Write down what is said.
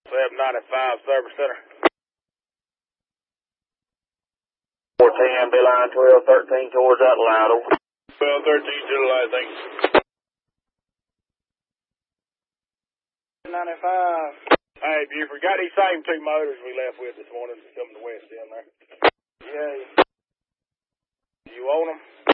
795 Service Center. 410, be line 1213 towards that loud. 1213 to the light, thanks. 95. Hey, Buford, got these same two motors we left with this morning coming to west down there? Yeah. You want them?